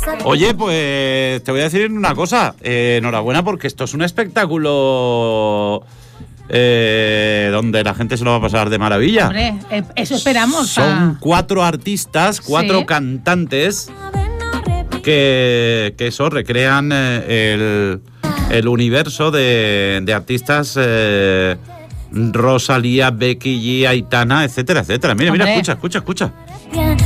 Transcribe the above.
Oye, pues te voy a decir una cosa. Enhorabuena porque esto es un espectáculo donde la gente se lo va a pasar de maravilla. Hombre, eso esperamos. Son 4 artistas, 4 cantantes que eso recrean el universo de artistas Rosalía, Becky G, Aitana, etcétera, etcétera. Mira, Hombre. escucha.